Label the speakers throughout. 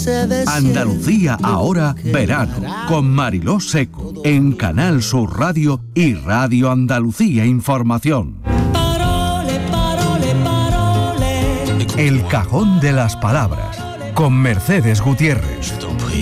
Speaker 1: Andalucía ahora, verano, con Mariló Seco, en Canal Sur Radio y Radio Andalucía Información. El cajón de las palabras, con Mercedes Gutiérrez.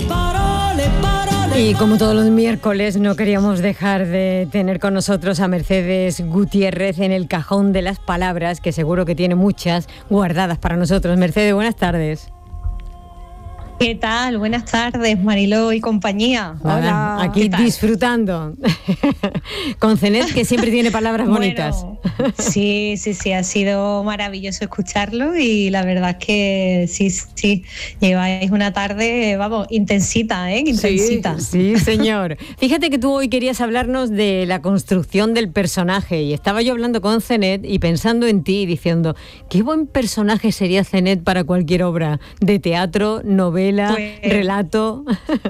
Speaker 2: Y como todos los miércoles, no queríamos dejar de tener con nosotros a Mercedes Gutiérrez en el cajón de las palabras, que seguro que tiene muchas guardadas para nosotros. Mercedes, buenas tardes.
Speaker 3: ¿Qué tal? Buenas tardes, Mariló y compañía.
Speaker 2: Hola. Aquí disfrutando con Cenet, que siempre tiene palabras bonitas.
Speaker 3: Bueno, sí, ha sido maravilloso escucharlo y la verdad es que sí, lleváis una tarde, vamos, intensita, intensita.
Speaker 2: Sí, señor. Fíjate que tú hoy querías hablarnos de la construcción del personaje y estaba yo hablando con Cenet y pensando en ti y diciendo, qué buen personaje sería Cenet para cualquier obra de teatro, novela, relato.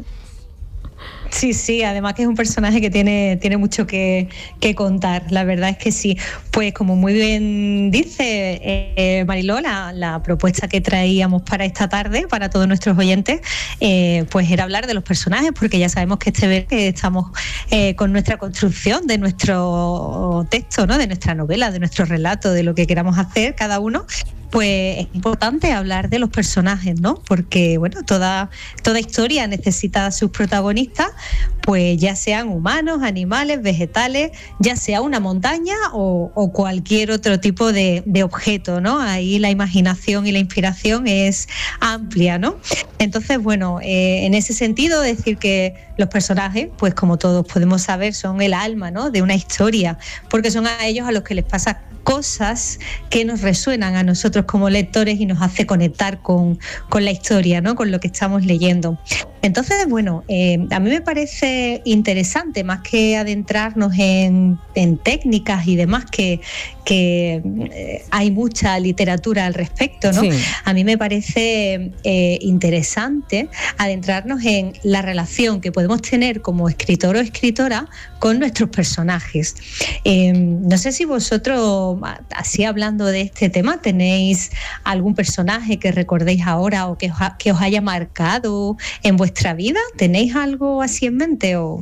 Speaker 3: Sí, además que es un personaje que tiene mucho que contar, la verdad es que sí. Pues como muy bien dice Mariló, la propuesta que traíamos para esta tarde, para todos nuestros oyentes, pues era hablar de los personajes, porque ya sabemos que este vez estamos con nuestra construcción de nuestro texto, ¿no? De nuestra novela, de nuestro relato, de lo que queramos hacer cada uno. Pues es importante hablar de los personajes, ¿no? Porque, bueno, toda historia necesita sus protagonistas, pues ya sean humanos, animales, vegetales, ya sea una montaña o cualquier otro tipo de objeto, ¿no? Ahí la imaginación y la inspiración es amplia, ¿no? Entonces, bueno, en ese sentido, decir que los personajes, pues como todos podemos saber, son el alma, ¿no? De una historia, porque son a ellos a los que les pasa cosas que nos resuenan a nosotros como lectores y nos hace conectar con la historia, ¿no? Con lo que estamos leyendo. Entonces, bueno, a mí me parece interesante, más que adentrarnos en técnicas y demás, que hay mucha literatura al respecto, ¿no? Sí. A mí me parece interesante adentrarnos en la relación que podemos tener como escritor o escritora con nuestros personajes. No sé si vosotros, así hablando de este tema, tenéis algún personaje que recordéis ahora o que os haya marcado en vuestra vida. ¿Tenéis algo así en mente o...?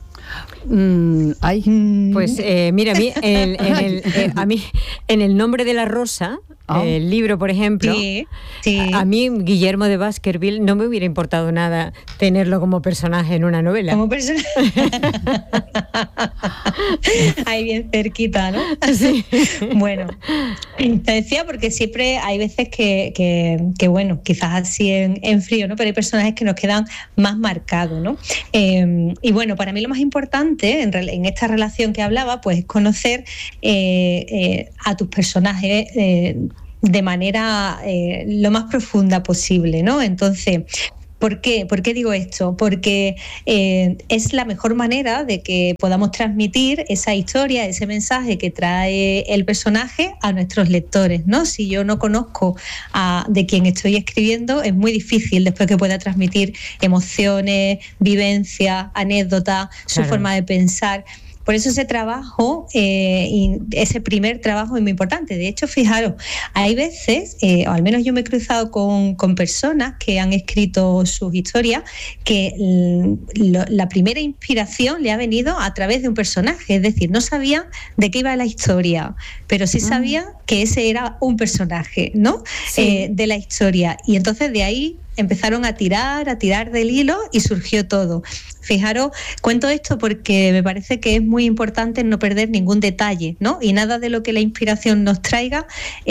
Speaker 2: Pues mira, a mí en El nombre de la rosa, el libro, por ejemplo, sí. A mí Guillermo de Baskerville no me hubiera importado nada tenerlo como personaje en una novela.
Speaker 3: Como personaje. Ahí bien cerquita, ¿no? Sí. Bueno, te decía porque siempre hay veces que bueno, quizás así en frío, ¿no? Pero hay personajes que nos quedan más marcados, ¿no? Y bueno, para mí lo más importante en esta relación que hablaba, pues es conocer a tus personajes de manera lo más profunda posible, ¿no? Entonces, ¿por qué? ¿Por qué digo esto? Porque es la mejor manera de que podamos transmitir esa historia, ese mensaje que trae el personaje a nuestros lectores, ¿no? Si yo no conozco de quien estoy escribiendo, es muy difícil después que pueda transmitir emociones, vivencias, anécdotas, su forma de pensar. Por eso ese trabajo, ese primer trabajo es muy importante. De hecho, fijaros, hay veces, o al menos yo me he cruzado con personas que han escrito sus historias, que la primera inspiración le ha venido a través de un personaje. Es decir, no sabían de qué iba la historia, pero sí sabían que ese era un personaje, ¿no? Sí. De la historia. Y entonces de ahí empezaron a tirar del hilo y surgió todo. Fijaros, cuento esto porque me parece que es muy importante no perder ningún detalle, ¿no? Y nada de lo que la inspiración nos traiga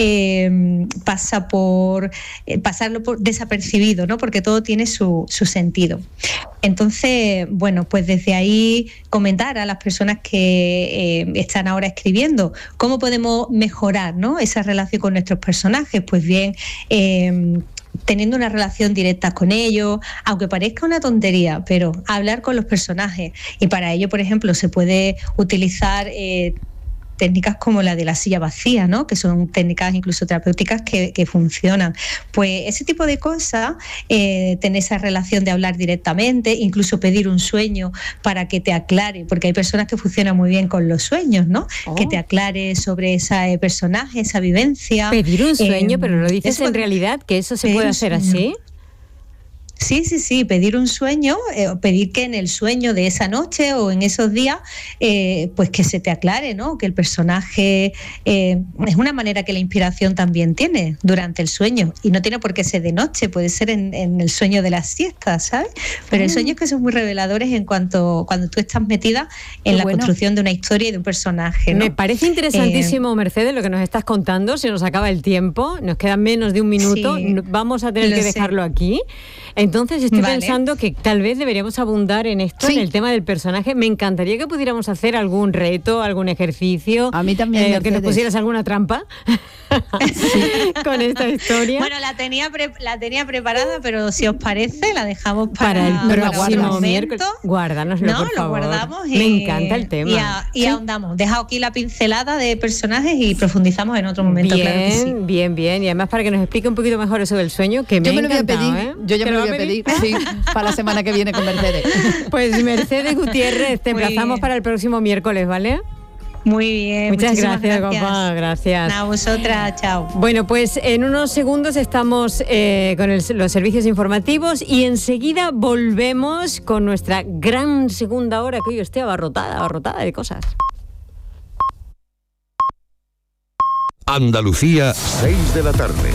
Speaker 3: pasarlo por desapercibido, ¿no? Porque todo tiene su sentido. Entonces, bueno, pues desde ahí comentar a las personas que están ahora escribiendo cómo podemos mejorar, ¿no? Esa relación con nuestros personajes. Pues bien, teniendo una relación directa con ellos, aunque parezca una tontería, pero hablar con los personajes. Y para ello, por ejemplo, se puede utilizar técnicas como la de la silla vacía, ¿no? Que son técnicas incluso terapéuticas que funcionan. Pues ese tipo de cosas, tener esa relación de hablar directamente, incluso pedir un sueño para que te aclare, porque hay personas que funcionan muy bien con los sueños, ¿no? Que te aclare sobre ese personaje, esa vivencia.
Speaker 2: Pedir un sueño, pero lo dices en realidad, que eso se puede hacer así.
Speaker 3: Sí, pedir un sueño, pedir que en el sueño de esa noche o en esos días, pues que se te aclare, ¿no? Que el personaje es una manera que la inspiración también tiene durante el sueño, y no tiene por qué ser de noche, puede ser en el sueño de las siestas, ¿sabes? Pero hay sueños que son muy reveladores en cuanto cuando tú estás metida en la construcción de una historia y de un personaje, ¿no?
Speaker 2: Me parece interesantísimo, Mercedes, lo que nos estás contando. Se nos acaba el tiempo, nos queda menos de un minuto, vamos a tener que dejarlo aquí. Entonces estoy pensando que tal vez deberíamos abundar en esto, en el tema del personaje. Me encantaría que pudiéramos hacer algún reto, algún ejercicio.
Speaker 4: A mí también,
Speaker 2: que nos pusieras alguna trampa con esta historia.
Speaker 3: Bueno, la tenía preparada, pero si os parece la dejamos para
Speaker 2: el próximo miércoles. Guárdanoslo, por favor.
Speaker 3: Lo guardamos
Speaker 2: me encanta el tema.
Speaker 3: Y ahondamos. Deja aquí la pincelada de personajes y profundizamos en otro momento.
Speaker 2: Bien,
Speaker 3: claro que sí.
Speaker 2: bien. Y además para que nos explique un poquito mejor eso del sueño, que
Speaker 4: yo me lo voy a pedir. Yo ya me lo voy a pedir, sí, para la semana que viene con Mercedes.
Speaker 2: Pues Mercedes Gutiérrez, te emplazamos para el próximo miércoles, ¿vale?
Speaker 3: Muy bien.
Speaker 2: Muchas gracias, guapa. Gracias.
Speaker 3: A vosotras, chao.
Speaker 2: Bueno, pues en unos segundos estamos con los servicios informativos y enseguida volvemos con nuestra gran segunda hora, que hoy esté abarrotada de cosas.
Speaker 5: Andalucía, 6 de la tarde.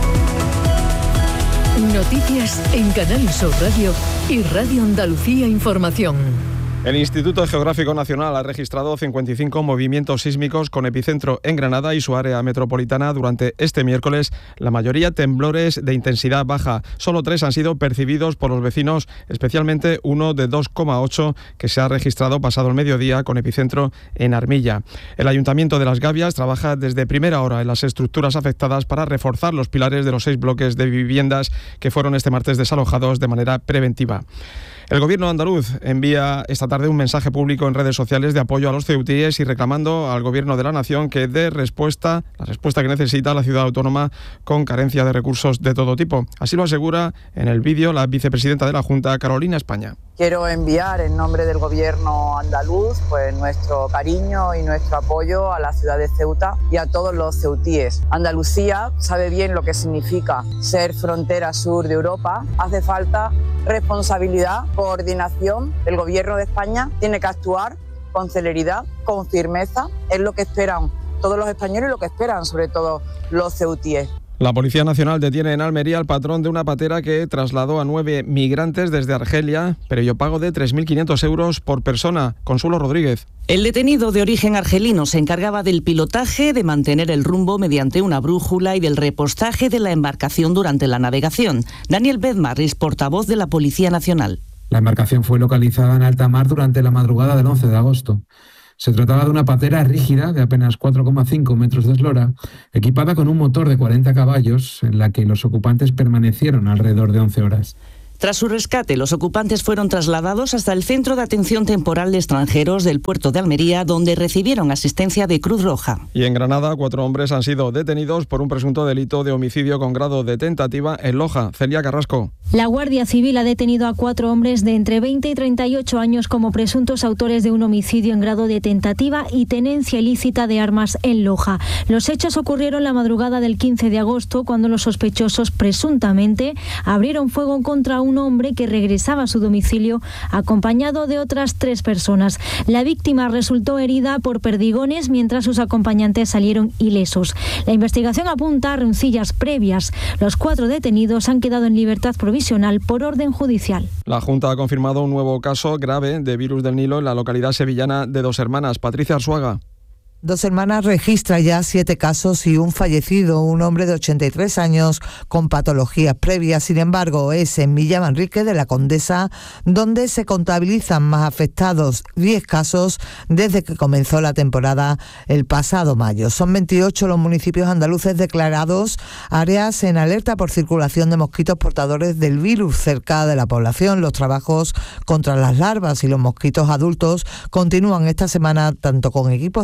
Speaker 6: Noticias en Canal Sur Radio y Radio Andalucía Información.
Speaker 7: El Instituto Geográfico Nacional ha registrado 55 movimientos sísmicos con epicentro en Granada y su área metropolitana durante este miércoles, la mayoría temblores de intensidad baja. Solo 3 han sido percibidos por los vecinos, especialmente uno de 2,8 que se ha registrado pasado el mediodía con epicentro en Armilla. El Ayuntamiento de Las Gavias trabaja desde primera hora en las estructuras afectadas para reforzar los pilares de los 6 bloques de viviendas que fueron este martes desalojados de manera preventiva. El Gobierno andaluz envía esta tarde un mensaje público en redes sociales de apoyo a los ceutíes y reclamando al Gobierno de la Nación que dé la respuesta que necesita la ciudad autónoma con carencia de recursos de todo tipo. Así lo asegura en el vídeo la vicepresidenta de la Junta, Carolina España.
Speaker 8: Quiero enviar en nombre del Gobierno andaluz pues nuestro cariño y nuestro apoyo a la ciudad de Ceuta y a todos los ceutíes. Andalucía sabe bien lo que significa ser frontera sur de Europa. Hace falta responsabilidad, coordinación. El Gobierno de España tiene que actuar con celeridad, con firmeza. Es lo que esperan todos los españoles y lo que esperan sobre todo los ceutíes.
Speaker 7: La Policía Nacional detiene en Almería al patrón de una patera que trasladó a 9 migrantes desde Argelia, previo pago de 3.500 euros por persona. Consuelo Rodríguez.
Speaker 9: El detenido de origen argelino se encargaba del pilotaje, de mantener el rumbo mediante una brújula y del repostaje de la embarcación durante la navegación. Daniel Bedmarris, portavoz de la Policía Nacional.
Speaker 10: La embarcación fue localizada en alta mar durante la madrugada del 11 de agosto. Se trataba de una patera rígida de apenas 4,5 metros de eslora, equipada con un motor de 40 caballos, en la que los ocupantes permanecieron alrededor de 11 horas.
Speaker 9: Tras su rescate, los ocupantes fueron trasladados hasta el Centro de Atención Temporal de Extranjeros del puerto de Almería, donde recibieron asistencia de Cruz Roja.
Speaker 7: Y en Granada, 4 hombres han sido detenidos por un presunto delito de homicidio con grado de tentativa en Loja. Celia Carrasco.
Speaker 11: La Guardia Civil ha detenido a 4 hombres de entre 20 y 38 años como presuntos autores de un homicidio en grado de tentativa y tenencia ilícita de armas en Loja. Los hechos ocurrieron la madrugada del 15 de agosto, cuando los sospechosos presuntamente abrieron fuego contra un hombre que regresaba a su domicilio acompañado de otras 3 personas. La víctima resultó herida por perdigones, mientras sus acompañantes salieron ilesos. La investigación apunta a rencillas previas. Los 4 detenidos han quedado en libertad provisional por orden judicial.
Speaker 7: La Junta ha confirmado un nuevo caso grave de virus del Nilo en la localidad sevillana de Dos Hermanas. Patricia Arzuaga.
Speaker 12: Dos Hermanas registra ya 7 casos y un fallecido, un hombre de 83 años con patologías previas. Sin embargo, es en Villa Manrique de la Condesa donde se contabilizan más afectados, 10 casos desde que comenzó la temporada el pasado mayo. Son 28 los municipios andaluces declarados áreas en alerta por circulación de mosquitos portadores del virus cerca de la población. Los trabajos contra las larvas y los mosquitos adultos continúan esta semana tanto con equipos terrestres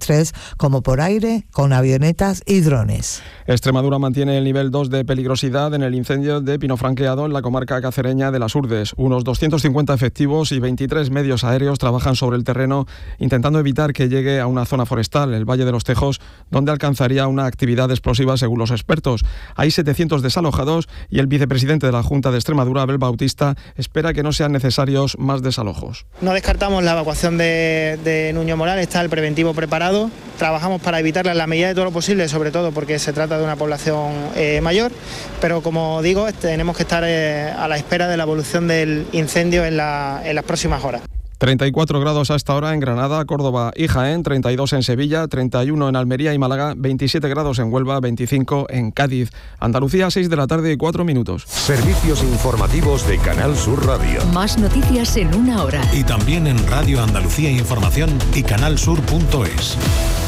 Speaker 12: terrestres como por aire, con avionetas y drones.
Speaker 7: Extremadura mantiene el nivel 2 de peligrosidad en el incendio de Pinofranqueado en la comarca cacereña de Las Urdes. Unos 250 efectivos y 23 medios aéreos trabajan sobre el terreno intentando evitar que llegue a una zona forestal, el Valle de los Tejos, donde alcanzaría una actividad explosiva según los expertos. Hay 700 desalojados y el vicepresidente de la Junta de Extremadura, Abel Bautista, espera que no sean necesarios más desalojos.
Speaker 13: No descartamos la evacuación de Nuño Moral, está el preventivo preparado. Trabajamos para evitarla en la medida de todo lo posible, sobre todo porque se trata de una población mayor, pero como digo, tenemos que estar a la espera de la evolución del incendio en las próximas horas.
Speaker 7: 34 grados a esta hora en Granada, Córdoba y Jaén, 32 en Sevilla, 31 en Almería y Málaga, 27 grados en Huelva, 25 en Cádiz. Andalucía, 6 de la tarde y 4 minutos.
Speaker 5: Servicios informativos de Canal Sur Radio.
Speaker 6: Más noticias en una hora.
Speaker 14: Y también en Radio Andalucía Información y canalsur.es.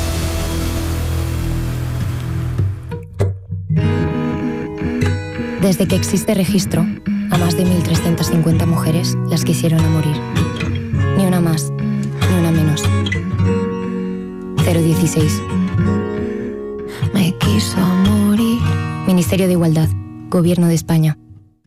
Speaker 15: Desde que existe registro, a más de 1.350 mujeres las quisieron a morir. Ni una más, ni una menos. 016. Me quiso morir. Ministerio de Igualdad, Gobierno de España.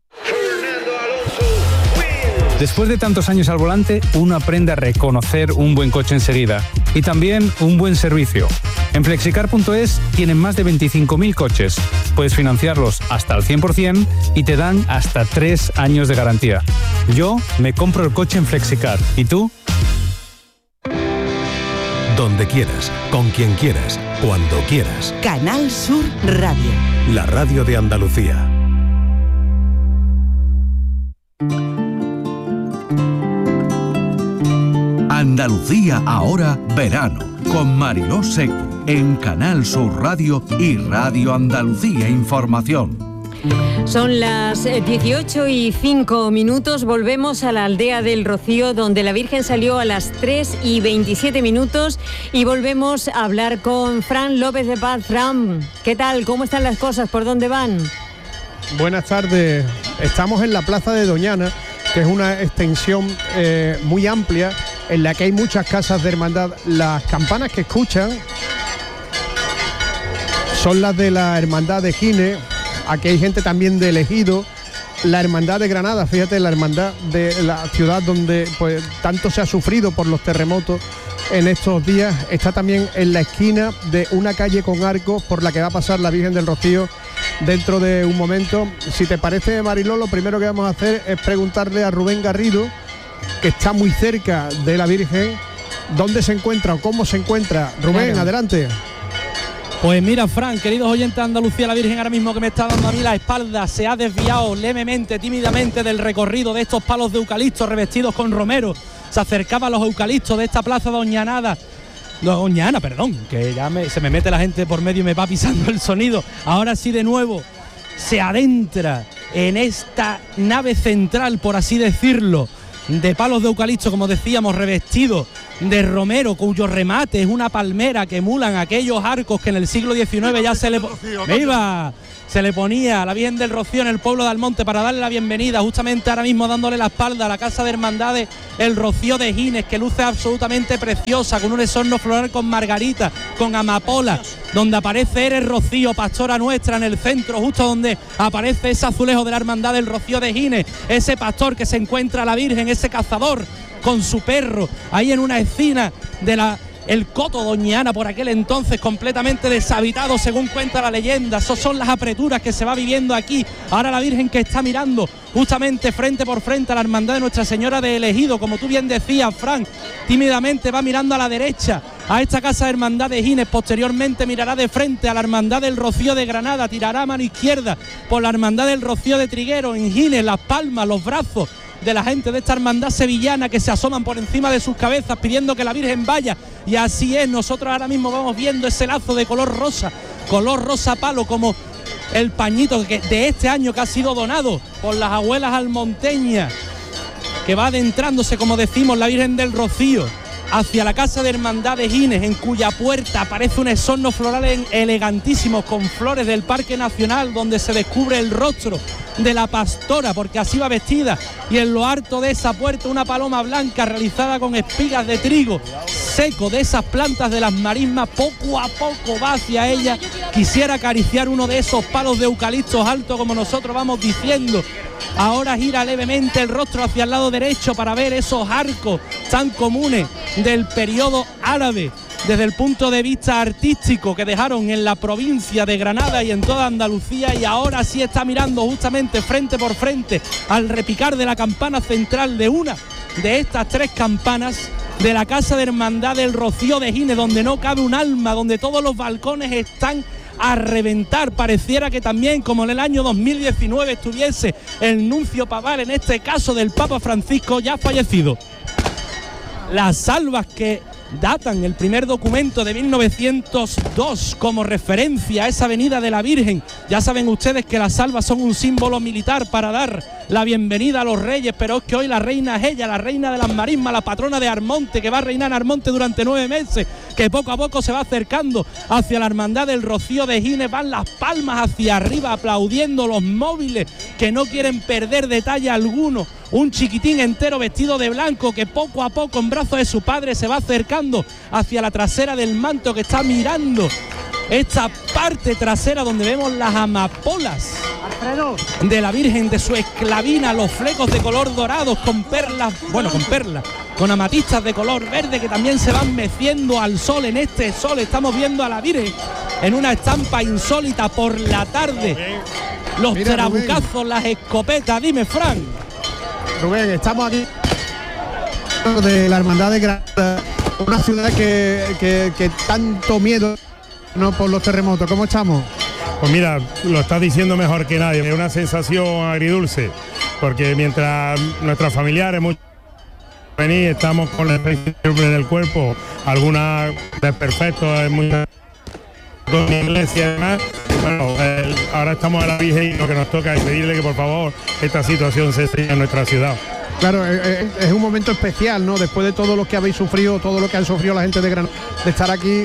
Speaker 16: Después de tantos años al volante, uno aprende a reconocer un buen coche enseguida y también un buen servicio. En Flexicar.es tienen más de 25.000 coches. Puedes financiarlos hasta el 100% y te dan hasta 3 años de garantía. Yo me compro el coche en Flexicar. ¿Y tú?
Speaker 14: Donde quieras, con quien quieras, cuando quieras.
Speaker 17: Canal Sur Radio.
Speaker 14: La radio de Andalucía.
Speaker 1: Andalucía ahora verano con Mariló Seco en Canal Sur Radio y Radio Andalucía Información.
Speaker 2: Son las 18:05. Volvemos a la aldea del Rocío, donde la Virgen salió a las 3:27 y volvemos a hablar con Fran López de Paz. Fran, ¿qué tal? ¿Cómo están las cosas? ¿Por dónde van?
Speaker 18: Buenas tardes. Estamos en la Plaza de Doñana, que es una extensión muy amplia en la que hay muchas casas de hermandad. Las campanas que escuchan son las de la Hermandad de Gines. Aquí hay gente también de Ejido, la Hermandad de Granada, fíjate, la hermandad de la ciudad donde pues tanto se ha sufrido por los terremotos en estos días, está también en la esquina de una calle con arcos por la que va a pasar la Virgen del Rocío dentro de un momento. Si te parece, Mariló, lo primero que vamos a hacer es preguntarle a Rubén Garrido, que está muy cerca de la Virgen, dónde se encuentra o cómo se encuentra. Rubén, claro. Adelante.
Speaker 19: Pues mira, Fran, queridos oyentes de Andalucía, la Virgen ahora mismo que me está dando a mí la espalda se ha desviado levemente, tímidamente del recorrido de estos palos de eucalipto revestidos con romero. Se acercaba a los eucaliptos de esta plaza Doñana, que ya se me mete la gente por medio y me va pisando el sonido. Ahora sí, de nuevo, se adentra en esta nave central, por así decirlo, de palos de eucalipto, como decíamos, revestidos de romero, cuyo remate es una palmera que emulan aquellos arcos que en el siglo XIX ya se le ponía a la Virgen del Rocío en el pueblo de Almonte para darle la bienvenida, justamente ahora mismo dándole la espalda a la Casa de Hermandades El Rocío de Gines, que luce absolutamente preciosa, con un esorno floral con margarita, con amapola, donde aparece Eres Rocío, pastora nuestra, en el centro, justo donde aparece ese azulejo de la Hermandad del Rocío de Gines, ese pastor que se encuentra a la Virgen, ese cazador con su perro, ahí en una esquina de el coto Doñana, por aquel entonces completamente deshabitado, según cuenta la leyenda. Esas son las apreturas que se va viviendo aquí. Ahora la Virgen que está mirando justamente frente por frente a la Hermandad de Nuestra Señora de Ejido, como tú bien decías, Fran, tímidamente va mirando a la derecha a esta Casa de Hermandad de Gines, posteriormente mirará de frente a la Hermandad del Rocío de Granada, tirará a mano izquierda por la Hermandad del Rocío de Triguero, en Gines, las palmas, los brazos de la gente de esta hermandad sevillana que se asoman por encima de sus cabezas pidiendo que la Virgen vaya, y así es. Nosotros ahora mismo vamos viendo ese lazo de color rosa palo, como el pañito de este año que ha sido donado por las abuelas almonteñas, que va adentrándose, como decimos, la Virgen del Rocío hacia la Casa de Hermandad de Gines, en cuya puerta aparece un esorno floral elegantísimo con flores del Parque Nacional, donde se descubre el rostro de la pastora, porque así va vestida, y en lo alto de esa puerta una paloma blanca realizada con espigas de trigo, seco de esas plantas de las marismas poco a poco va hacia ella. Quisiera acariciar uno de esos palos de eucaliptos altos, como nosotros vamos diciendo. Ahora gira levemente el rostro hacia el lado derecho para ver esos arcos tan comunes del periodo árabe desde el punto de vista artístico que dejaron en la provincia de Granada y en toda Andalucía, y ahora sí está mirando justamente frente por frente al repicar de la campana central de una de estas 3 campanas de la Casa de Hermandad del Rocío de Gines, donde no cabe un alma, donde todos los balcones están a reventar. Pareciera que también, como en el año 2019, estuviese el nuncio papal, en este caso del Papa Francisco, ya fallecido. Las salvas que datan el primer documento de 1902 como referencia a esa venida de la Virgen. Ya saben ustedes que las salvas son un símbolo militar para dar la bienvenida a los reyes, pero es que hoy la reina es ella, la reina de las marismas, la patrona de Armonte, que va a reinar en Armonte durante 9 meses, que poco a poco se va acercando hacia la Hermandad del Rocío de Gines. Van las palmas hacia arriba aplaudiendo los móviles que no quieren perder detalle alguno. Un chiquitín entero vestido de blanco que poco a poco en brazos de su padre se va acercando hacia la trasera del manto, que está mirando esta parte trasera donde vemos las amapolas de la Virgen, de su esclavina, los flecos de color dorados con perlas, con amatistas de color verde que también se van meciendo al sol. En este sol estamos viendo a la Virgen en una estampa insólita por la tarde. Los trabucazos, las escopetas. Dime, Fran.
Speaker 18: Rubén, estamos aquí de la Hermandad de Granada, una ciudad que tanto miedo, ¿no?, por los terremotos. ¿Cómo estamos?
Speaker 20: Pues mira, lo estás diciendo mejor que nadie. Es una sensación agridulce, porque mientras nuestros familiares estamos con la incertidumbre en el cuerpo, algunas desperfectos, muchas con la iglesia y demás. Bueno, ahora estamos a la Virgen y lo que nos toca es pedirle que por favor esta situación se estrelle en nuestra ciudad.
Speaker 18: Claro, es un momento especial, ¿no? Después de todo lo que habéis sufrido, todo lo que han sufrido la gente de Granada, de estar aquí,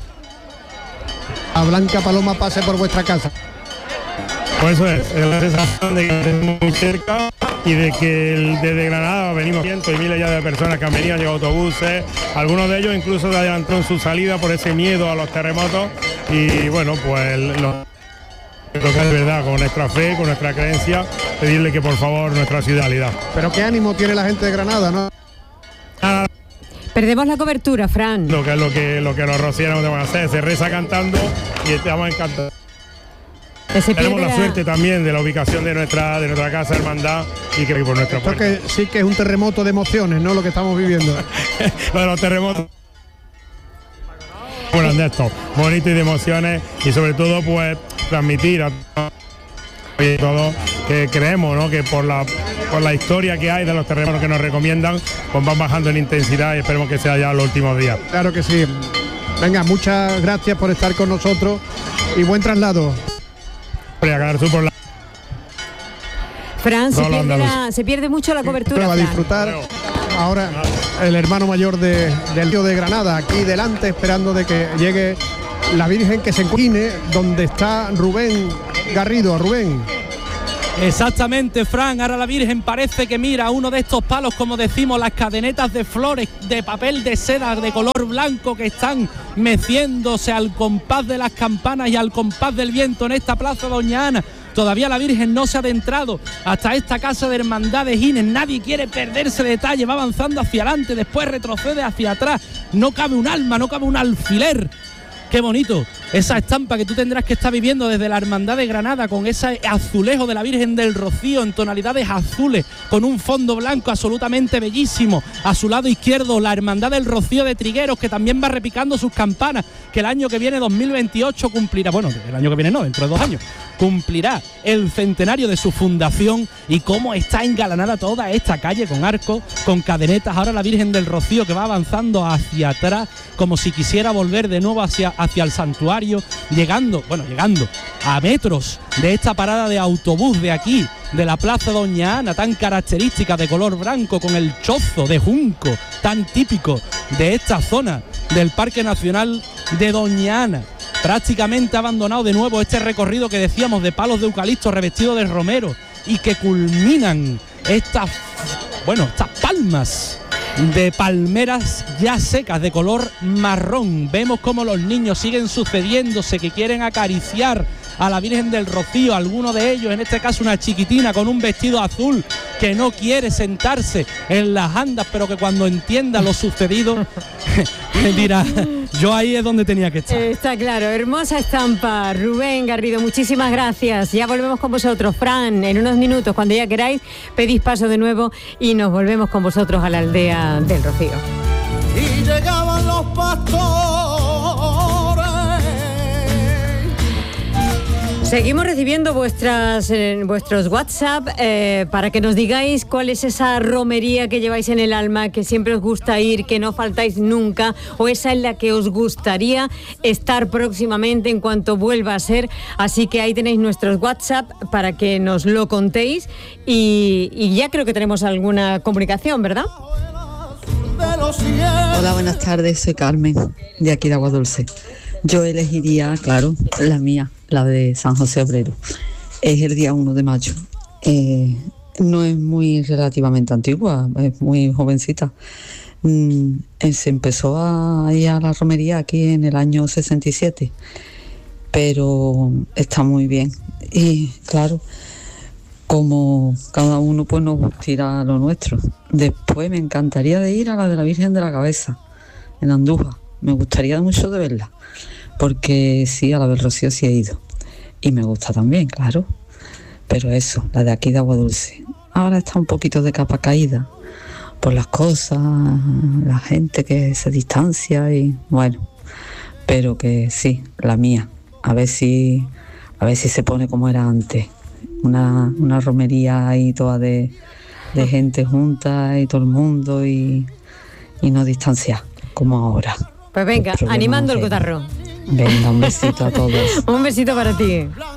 Speaker 18: a Blanca Paloma pase por vuestra casa.
Speaker 20: Pues eso es la sensación de que estamos muy cerca y de que desde Granada venimos cientos y miles ya de personas que han venido, han llegado autobuses, algunos de ellos incluso se adelantaron su salida por ese miedo a los terremotos, y bueno, pues lo que es verdad, con nuestra fe, con nuestra creencia, pedirle que por favor nuestra ciudad.
Speaker 18: Pero qué ánimo tiene la gente de Granada, ¿no?
Speaker 2: Perdemos la cobertura, Fran.
Speaker 20: Lo que los rocieros no van a hacer, se reza cantando y estamos encantados. Tenemos la suerte también de la ubicación de nuestra casa hermandad y que por nuestra
Speaker 18: puerta. Que sí que es un terremoto de emociones, ¿no?, lo que estamos viviendo.
Speaker 20: Lo de los terremotos. Bueno, de esto, bonito y de emociones, y sobre todo pues transmitir a todos que creemos, ¿no?, que por la historia que hay de los terremotos que nos recomiendan, pues van bajando en intensidad y esperemos que sea ya los últimos días.
Speaker 18: Claro que sí. Venga, muchas gracias por estar con nosotros y buen traslado.
Speaker 2: Fran, se pierde mucho la cobertura.
Speaker 18: Va a disfrutar ahora el hermano mayor del Río de Granada, aquí delante, esperando de que llegue la Virgen, que se encuine donde está Rubén Garrido. Rubén.
Speaker 19: Exactamente, Fran, ahora la Virgen parece que mira uno de estos palos, como decimos, las cadenetas de flores de papel de seda de color blanco que están meciéndose al compás de las campanas y al compás del viento en esta plaza Doña Ana. Todavía la Virgen no se ha adentrado hasta esta Casa de Hermandad de Gines, nadie quiere perderse detalle, va avanzando hacia adelante, después retrocede hacia atrás, no cabe un alma, no cabe un alfiler. Qué bonito esa estampa que tú tendrás que estar viviendo desde la Hermandad de Granada, con ese azulejo de la Virgen del Rocío en tonalidades azules, con un fondo blanco absolutamente bellísimo. A su lado izquierdo la Hermandad del Rocío de Trigueros, que también va repicando sus campanas, que el año que viene, 2028, cumplirá, bueno, el año que viene no, dentro de 2 años, cumplirá el centenario de su fundación. Y cómo está engalanada toda esta calle con arcos, con cadenetas. Ahora la Virgen del Rocío, que va avanzando hacia atrás como si quisiera volver de nuevo hacia el santuario, llegando a metros de esta parada de autobús de aquí, de la Plaza Doña Ana, tan característica, de color blanco, con el chozo de junco tan típico de esta zona del Parque Nacional de Doña Ana. Prácticamente abandonado de nuevo este recorrido que decíamos de palos de eucalipto revestidos de romero, y que culminan estas palmas de palmeras ya secas de color marrón. Vemos cómo los niños siguen sucediéndose, que quieren acariciar a la Virgen del Rocío, alguno de ellos, en este caso una chiquitina con un vestido azul, que no quiere sentarse en las andas, pero que cuando entienda lo sucedido dirá, yo ahí es donde tenía que estar.
Speaker 2: Está claro, hermosa estampa. Rubén Garrido, muchísimas gracias. Ya volvemos con vosotros. Fran, en unos minutos, cuando ya queráis, pedís paso de nuevo y nos volvemos con vosotros a la aldea del Rocío.
Speaker 21: Y llegaban los pastores.
Speaker 2: Seguimos recibiendo vuestros WhatsApp para que nos digáis cuál es esa romería que lleváis en el alma, que siempre os gusta ir, que no faltáis nunca, o esa en la que os gustaría estar próximamente en cuanto vuelva a ser. Así que ahí tenéis nuestros WhatsApp para que nos lo contéis y ya creo que tenemos alguna comunicación, ¿verdad?
Speaker 22: Hola, buenas tardes, soy Carmen, de aquí de Agua Dulce. Yo elegiría, claro, la mía, la de San José Obrero. Es el día 1 de mayo. No es muy relativamente antigua, es muy jovencita. Se empezó a ir a la romería aquí en el año 67, pero está muy bien. Y claro, como cada uno pues nos tira lo nuestro. Después me encantaría de ir a la de la Virgen de la Cabeza, en Andújar. Me gustaría mucho de verla, porque sí, a la del Rocío sí he ido. Y me gusta también, claro. Pero eso, la de aquí de Agua Dulce. Ahora está un poquito de capa caída por las cosas, la gente que se distancia y bueno. Pero que sí, la mía. A ver si se pone como era antes. Una romería ahí toda de gente junta y todo el mundo y no distanciar como ahora.
Speaker 2: Pues venga, animando el cotarro.
Speaker 22: Venga, un besito a todos.
Speaker 2: Un besito para ti.